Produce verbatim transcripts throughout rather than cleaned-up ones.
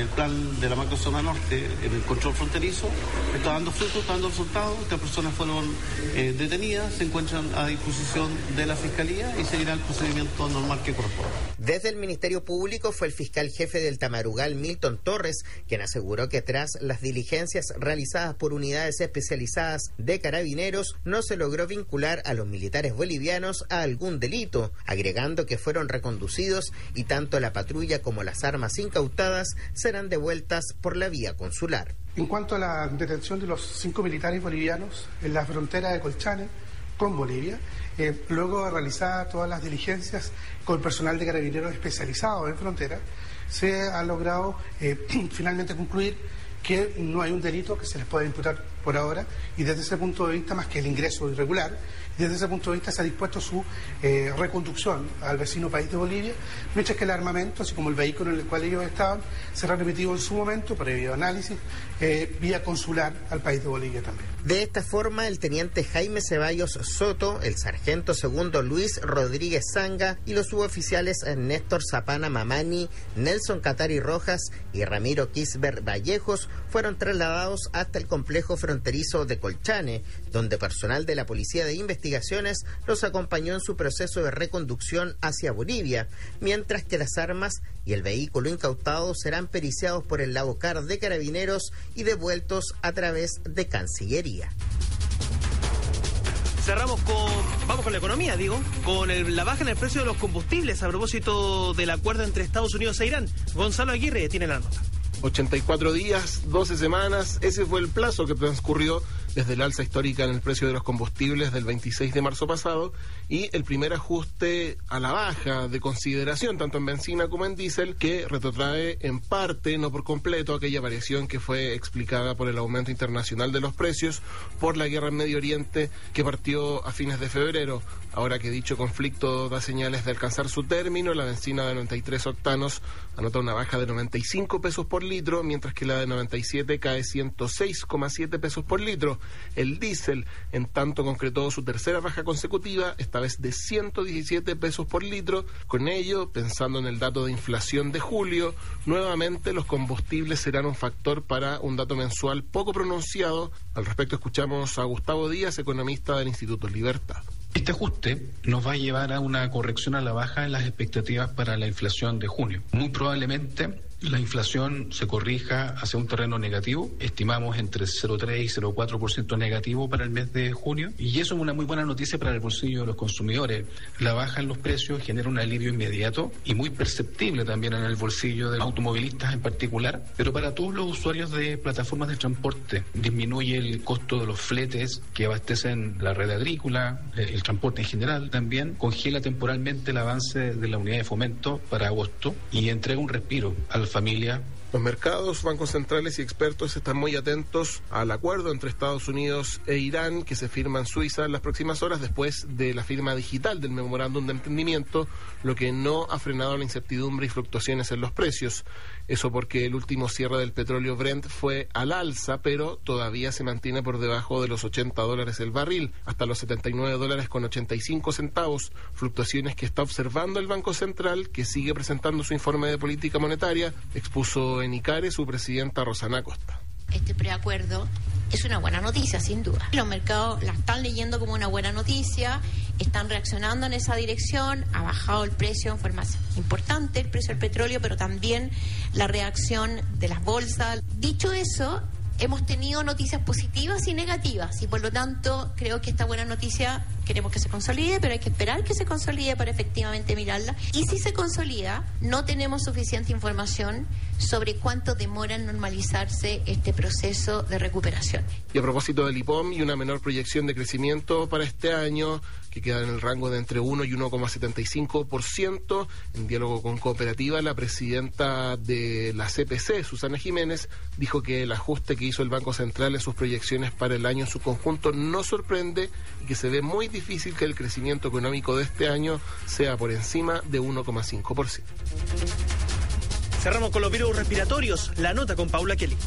el plan de la macrozona norte, en el control fronterizo, está dando frutos, está dando resultados. Estas personas fueron eh, detenidas, se encuentran a disposición de la Fiscalía y seguirá el procedimiento normal que corresponde. Desde el Ministerio Público fue el fiscal jefe del Tamarugal, Milton Torres, quien aseguró que tras las diligencias realizadas por unidades especializadas de Carabineros no se logró vincular a los militares bolivianos a algún delito, agregando que fueron reconducidos y tanto la patrulla como las armas incautadas serán devueltas por la vía consular. En cuanto a la detención de los cinco militares bolivianos en la frontera de Colchane con Bolivia, eh, luego de realizar todas las diligencias con personal de Carabineros especializado en frontera, se ha logrado eh, finalmente concluir que no hay un delito que se les pueda imputar por ahora, y desde ese punto de vista, más que el ingreso irregular, desde ese punto de vista se ha dispuesto su eh, reconducción al vecino país de Bolivia, mientras que el armamento, así como el vehículo en el cual ellos estaban, será remitido en su momento, previo análisis, eh, vía consular al país de Bolivia también. De esta forma, el teniente Jaime Ceballos Soto, el sargento segundo Luis Rodríguez Zanga y los suboficiales Néstor Zapana Mamani, Nelson Catari Rojas y Ramiro Kisber Vallejos fueron trasladados hasta el complejo fronterizo de Colchane, donde personal de la Policía de Investigaciones los acompañó en su proceso de reconducción hacia Bolivia, mientras que las armas y el vehículo incautado serán periciados por el Labocar de Carabineros y devueltos a través de Cancillería. Cerramos con, vamos con la economía, digo, con el, la baja en el precio de los combustibles a propósito del acuerdo entre Estados Unidos e Irán. Gonzalo Aguirre tiene la nota. ochenta y cuatro días, doce semanas, ese fue el plazo que transcurrió desde el alza histórica en el precio de los combustibles del veintiséis de marzo pasado y el primer ajuste a la baja de consideración, tanto en benzina como en diésel, que retrotrae en parte, no por completo, aquella variación que fue explicada por el aumento internacional de los precios por la guerra en Medio Oriente que partió a fines de febrero. Ahora que dicho conflicto da señales de alcanzar su término, la benzina de noventa y tres octanos anota una baja de noventa y cinco pesos por litro, mientras que la de noventa y siete cae ciento seis coma siete pesos por litro. El diésel, en tanto, concretó su tercera baja consecutiva, esta vez de ciento diecisiete pesos por litro. Con ello, pensando en el dato de inflación de julio, nuevamente los combustibles serán un factor para un dato mensual poco pronunciado. Al respecto escuchamos a Gustavo Díaz, economista del Instituto Libertad. Este ajuste nos va a llevar a una corrección a la baja en las expectativas para la inflación de junio. Muy probablemente la inflación se corrija hacia un terreno negativo, estimamos entre cero coma tres y cero coma cuatro por ciento negativo para el mes de junio, y eso es una muy buena noticia para el bolsillo de los consumidores. La baja en los precios genera un alivio inmediato y muy perceptible también en el bolsillo de los automovilistas en particular, pero para todos los usuarios de plataformas de transporte disminuye el costo de los fletes que abastecen la red agrícola, el transporte en general también, congela temporalmente el avance de la unidad de fomento para agosto y entrega un respiro al familia. Los mercados, bancos centrales y expertos están muy atentos al acuerdo entre Estados Unidos e Irán que se firma en Suiza en las próximas horas después de la firma digital del memorándum de entendimiento, lo que no ha frenado la incertidumbre y fluctuaciones en los precios. Eso porque el último cierre del petróleo Brent fue al alza, pero todavía se mantiene por debajo de los ochenta dólares el barril, hasta los setenta y nueve dólares con ochenta y cinco centavos, fluctuaciones que está observando el Banco Central, que sigue presentando su informe de política monetaria, expuso en ICARE su presidenta Rosana Acosta. Este preacuerdo es una buena noticia, sin duda. Los mercados la están leyendo como una buena noticia, están reaccionando en esa dirección, ha bajado el precio en forma importante, el precio del petróleo, pero también la reacción de las bolsas. Dicho eso, hemos tenido noticias positivas y negativas y por lo tanto creo que esta buena noticia queremos que se consolide, pero hay que esperar que se consolide para efectivamente mirarla. Y si se consolida, no tenemos suficiente información sobre cuánto demora en normalizarse este proceso de recuperación. Y a propósito del I P O M y una menor proyección de crecimiento para este año, que queda en el rango de entre uno y uno coma setenta y cinco por ciento, en diálogo con Cooperativa, la presidenta de la C P C, Susana Jiménez, dijo que el ajuste que hizo el Banco Central en sus proyecciones para el año en su conjunto no sorprende y que se ve muy difícil que el crecimiento económico de este año sea por encima de uno coma cinco por ciento. Cerramos con los virus respiratorios. La nota con Paula Kelly.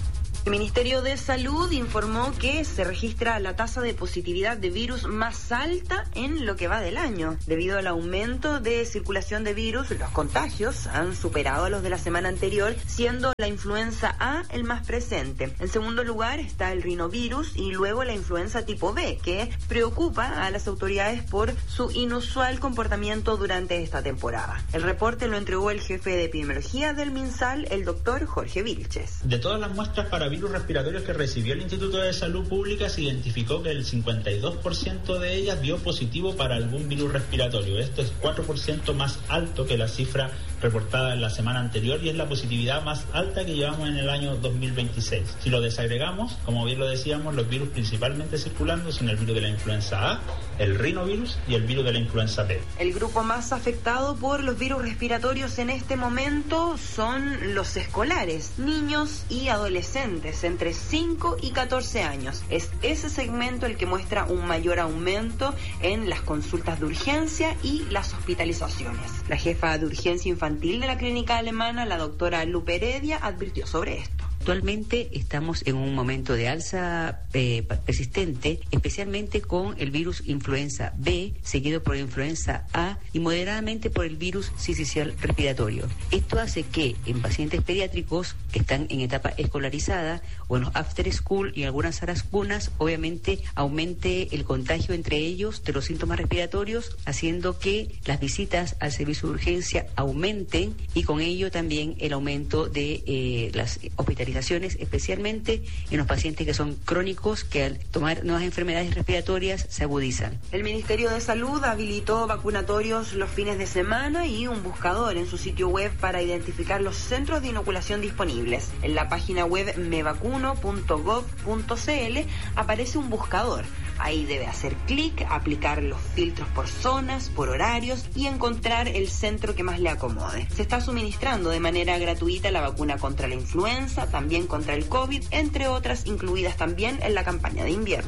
El Ministerio de Salud informó que se registra la tasa de positividad de virus más alta en lo que va del año. Debido al aumento de circulación de virus, los contagios han superado a los de la semana anterior, siendo la influenza A el más presente. En segundo lugar está el rinovirus y luego la influenza tipo B, que preocupa a las autoridades por su inusual comportamiento durante esta temporada. El reporte lo entregó el jefe de epidemiología del MinSal, el doctor Jorge Vilches. De todas las muestras para virus respiratorios que recibió el Instituto de Salud Pública, se identificó que el cincuenta y dos por ciento de ellas dio positivo para algún virus respiratorio. Esto es cuatro por ciento más alto que la cifra reportada en la semana anterior y es la positividad más alta que llevamos en el año dos mil veintiséis. Si lo desagregamos, como bien lo decíamos, los virus principalmente circulando son el virus de la influenza A, el rinovirus y el virus de la influenza B. El grupo más afectado por los virus respiratorios en este momento son los escolares, niños y adolescentes entre cinco y catorce años. Es ese segmento el que muestra un mayor aumento en las consultas de urgencia y las hospitalizaciones. La jefa de urgencia infantil de la clínica alemana, la doctora Lupe Heredia, advirtió sobre esto. Actualmente estamos en un momento de alza eh, persistente, especialmente con el virus influenza B, seguido por influenza A y moderadamente por el virus sincicial respiratorio. Esto hace que en pacientes pediátricos que están en etapa escolarizada o en los after school y en algunas salas cunas, obviamente aumente el contagio entre ellos de los síntomas respiratorios, haciendo que las visitas al servicio de urgencia aumenten y con ello también el aumento de eh, las hospitalizaciones, especialmente en los pacientes que son crónicos, que al tomar nuevas enfermedades respiratorias se agudizan. El Ministerio de Salud habilitó vacunatorios los fines de semana y un buscador en su sitio web para identificar los centros de inoculación disponibles. En la página web me vacuno punto gov punto cl aparece un buscador. Ahí debe hacer clic, aplicar los filtros por zonas, por horarios y encontrar el centro que más le acomode. Se está suministrando de manera gratuita la vacuna contra la influenza, también contra el COVID, entre otras incluidas también en la campaña de invierno.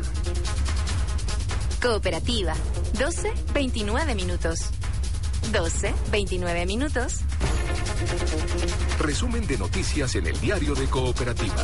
Cooperativa, doce veintinueve minutos. doce veintinueve minutos. Resumen de noticias en el diario de Cooperativa.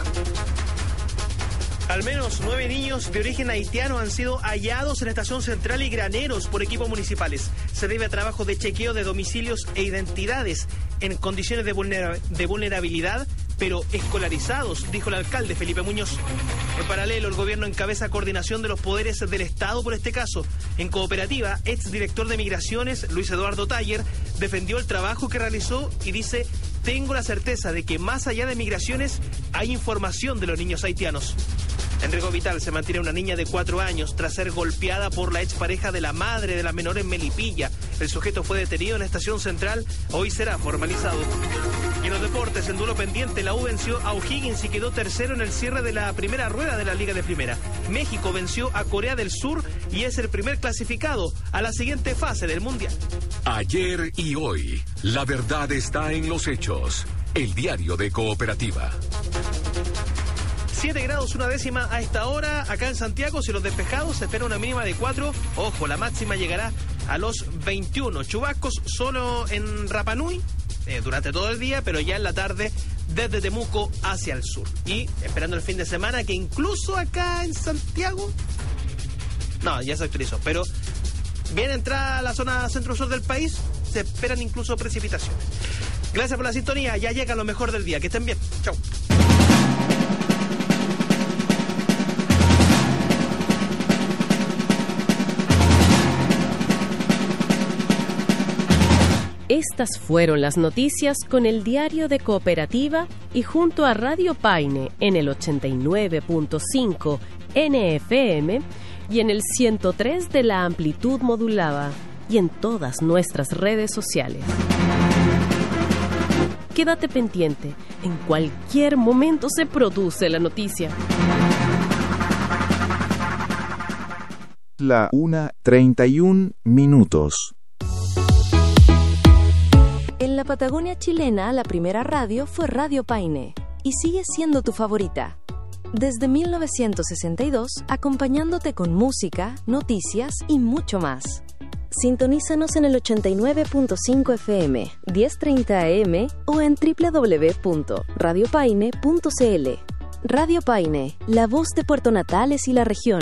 Al menos nueve niños de origen haitiano han sido hallados en Estación Central y Graneros por equipos municipales. Se debe a trabajo de chequeo de domicilios e identidades en condiciones de, vulnera- de vulnerabilidad, pero escolarizados, dijo el alcalde Felipe Muñoz. En paralelo, el gobierno encabeza coordinación de los poderes del Estado por este caso. En Cooperativa, exdirector de Migraciones, Luis Eduardo Taller, defendió el trabajo que realizó y dice: tengo la certeza de que más allá de migraciones hay información de los niños haitianos. En Riego Vital se mantiene una niña de cuatro años tras ser golpeada por la expareja de la madre de la menor en Melipilla. El sujeto fue detenido en la Estación Central, hoy será formalizado. Y en los deportes, en duelo pendiente, la U venció a O'Higgins y quedó tercero en el cierre de la primera rueda de la Liga de Primera. México venció a Corea del Sur y es el primer clasificado a la siguiente fase del Mundial. Ayer y hoy, la verdad está en los hechos. El diario de Cooperativa. siete grados una décima a esta hora, acá en Santiago, cielos despejados, se espera una mínima de cuatro. Ojo, la máxima llegará a los veintiuno. Chubascos solo en Rapa Nui eh, durante todo el día, pero ya en la tarde desde Temuco hacia el sur. Y esperando el fin de semana, que incluso acá en Santiago, no, ya se actualizó, pero bien entrada a la zona centro-sur del país, se esperan incluso precipitaciones. Gracias por la sintonía, ya llega lo mejor del día, que estén bien, chau. Estas fueron las noticias con el diario de Cooperativa y junto a Radio Paine en el ochenta y nueve punto cinco N F M y en el ciento tres de la amplitud modulada y en todas nuestras redes sociales. Quédate pendiente, en cualquier momento se produce la noticia. La una treinta y un minutos. En la Patagonia chilena, la primera radio fue Radio Paine, y sigue siendo tu favorita. Desde mil novecientos sesenta y dos, acompañándote con música, noticias y mucho más. Sintonízanos en el ochenta y nueve punto cinco F M, diez treinta A M o en doble u doble u doble u punto radio paine punto c l. Radio Paine, la voz de Puerto Natales y la región.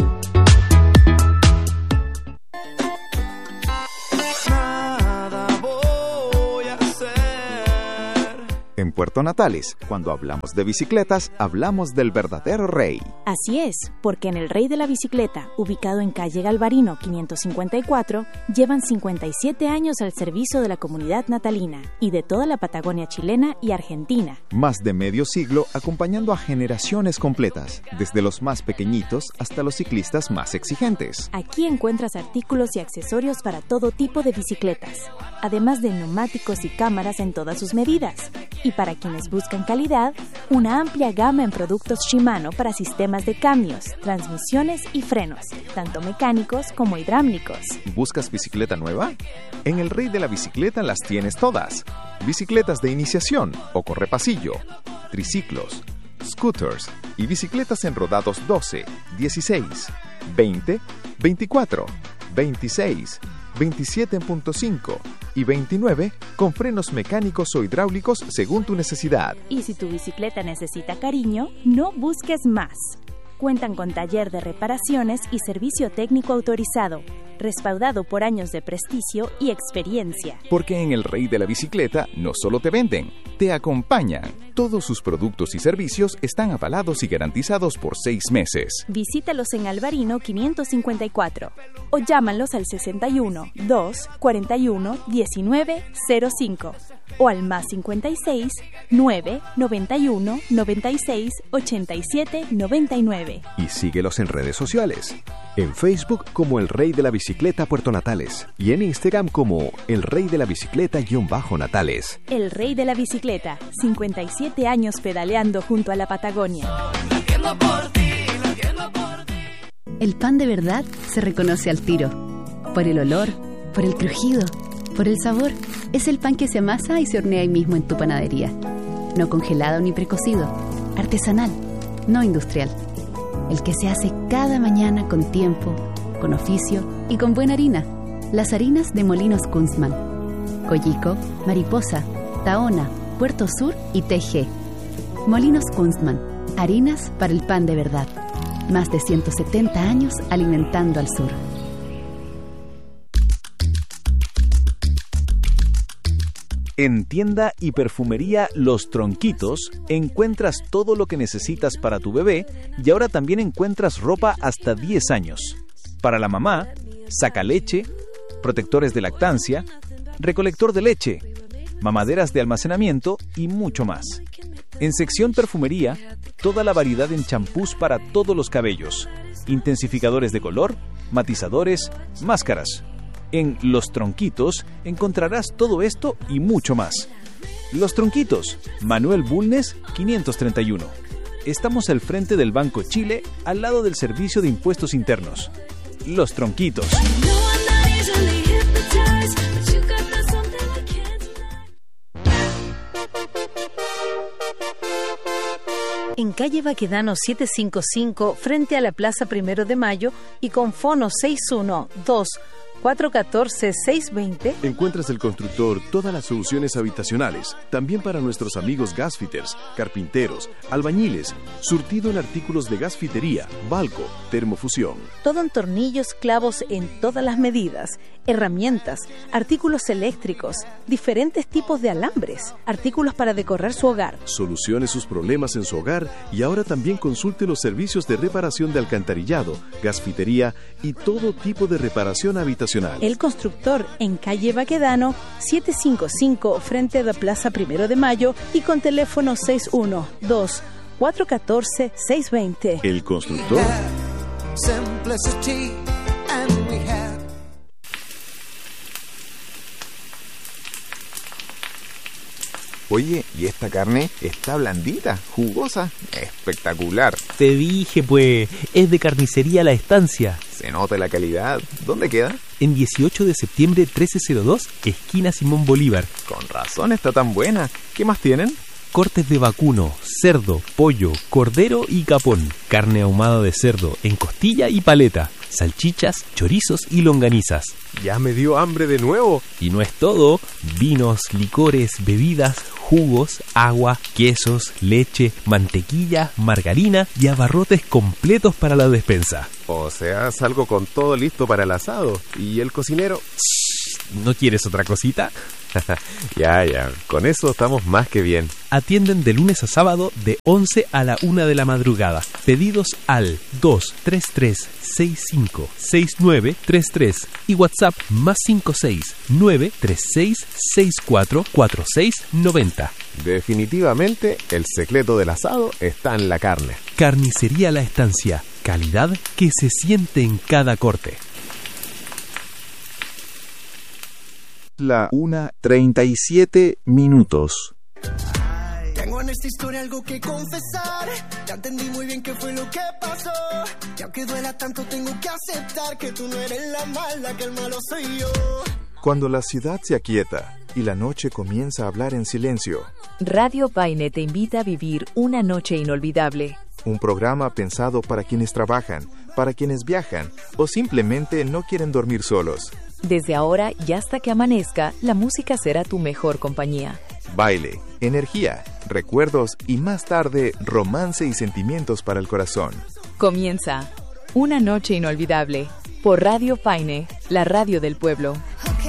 En Puerto Natales, cuando hablamos de bicicletas, hablamos del verdadero rey. Así es, porque en el Rey de la Bicicleta, ubicado en calle Galvarino quinientos cincuenta y cuatro, llevan cincuenta y siete años al servicio de la comunidad natalina y de toda la Patagonia chilena y argentina. Más de medio siglo acompañando a generaciones completas, desde los más pequeñitos hasta los ciclistas más exigentes. Aquí encuentras artículos y accesorios para todo tipo de bicicletas, además de neumáticos y cámaras en todas sus medidas. Y para quienes buscan calidad, una amplia gama en productos Shimano para sistemas de cambios, transmisiones y frenos, tanto mecánicos como hidráulicos. ¿Buscas bicicleta nueva? En el Rey de la Bicicleta las tienes todas. Bicicletas de iniciación o correpasillo, triciclos, scooters y bicicletas en rodados doce, dieciséis, veinte, veinticuatro, veintiséis, veintisiete punto cinco y veintinueve con frenos mecánicos o hidráulicos según tu necesidad. Y si tu bicicleta necesita cariño, no busques más. Cuentan con taller de reparaciones y servicio técnico autorizado, respaldado por años de prestigio y experiencia. Porque en el Rey de la Bicicleta no solo te venden, te acompañan. Todos sus productos y servicios están avalados y garantizados por seis meses. Visítalos en Alvarino quinientos cincuenta y cuatro o llámalos al sesenta y uno, dos, cuarenta y uno, diecinueve, cero cinco o al más cincuenta y seis, nueve, noventa y uno, noventa y seis, ochenta y siete, noventa y nueve. Y síguelos en redes sociales. En Facebook como El Rey de la Bicicleta Puerto Natales y en Instagram como El Rey de la Bicicleta-Natales. El Rey de la Bicicleta, cincuenta y siete años pedaleando junto a la Patagonia. El pan de verdad se reconoce al tiro, por el olor, por el crujido, por el sabor. Es el pan que se amasa y se hornea ahí mismo en tu panadería. No congelado ni precocido, artesanal, no industrial. El que se hace cada mañana con tiempo, con oficio y con buena harina. Las harinas de Molinos Kunstmann. Coyico, Mariposa, Taona, Puerto Sur y T G. Molinos Kunstmann. Harinas para el pan de verdad. Más de ciento setenta años alimentando al sur. En tienda y perfumería Los Tronquitos encuentras todo lo que necesitas para tu bebé y ahora también encuentras ropa hasta diez años. Para la mamá, sacaleche, protectores de lactancia, recolector de leche, mamaderas de almacenamiento y mucho más. En sección perfumería, toda la variedad en champús para todos los cabellos, intensificadores de color, matizadores, máscaras. En Los Tronquitos encontrarás todo esto y mucho más. Los Tronquitos, Manuel Bulnes, quinientos treinta y uno. Estamos al frente del Banco Chile, al lado del Servicio de Impuestos Internos. Los Tronquitos. En calle Baquedano setecientos cincuenta y cinco, frente a la Plaza Primero de Mayo y con fono seis uno dos, cuatro uno cuatro, seis dos cero. Encuentras el constructor todas las soluciones habitacionales, también para nuestros amigos gasfitters, carpinteros, albañiles, surtido en artículos de gasfitería, balco, termofusión. Todo en tornillos, clavos en todas las medidas, herramientas, artículos eléctricos, diferentes tipos de alambres, artículos para decorar su hogar. Solucione sus problemas en su hogar y ahora también consulte los servicios de reparación de alcantarillado, gasfitería y todo tipo de reparación habitacional. El Constructor en calle Baquedano setecientos cincuenta y cinco, frente a la Plaza Primero de Mayo y con teléfono seis uno dos, cuatro uno cuatro, seis dos cero. El Constructor. Oye, ¿y esta carne está blandita, jugosa? Espectacular. Te dije, pues, es de Carnicería La Estancia. Se nota la calidad. ¿Dónde queda? En dieciocho de septiembre trece cero dos, esquina Simón Bolívar. Con razón está tan buena. ¿Qué más tienen? Cortes de vacuno, cerdo, pollo, cordero y capón. Carne ahumada de cerdo en costilla y paleta. Salchichas, chorizos y longanizas. Ya me dio hambre de nuevo. Y no es todo. Vinos, licores, bebidas, jugos, agua, quesos, leche, mantequilla, margarina y abarrotes completos para la despensa. O sea, salgo con todo listo para el asado. ¿Y el cocinero? ¿No quieres otra cosita? Ya, ya, con eso estamos más que bien. Atienden de lunes a sábado de once a la una de la madrugada. Pedidos al dos tres tres seis cinco seis nueve tres tres y WhatsApp más cinco seis nueve tres seis seis cuatro cuatro seis nueve cero. Definitivamente, el secreto del asado está en la carne. Carnicería La Estancia. Calidad que se siente en cada corte. La una treinta y siete minutos. Tengo en esta historia algo que confesar. Ya entendí muy bien qué fue lo que pasó. Y aunque duela tanto tengo que aceptar que tú no eres la mala, que el malo soy yo. Cuando la ciudad se aquieta y la noche comienza a hablar en silencio. Radio Paine te invita a vivir una noche inolvidable. Un programa pensado para quienes trabajan, para quienes viajan o simplemente no quieren dormir solos. Desde ahora y hasta que amanezca, la música será tu mejor compañía. Baile, energía, recuerdos y más tarde, romance y sentimientos para el corazón. Comienza Una Noche Inolvidable por Radio Paine, la radio del pueblo.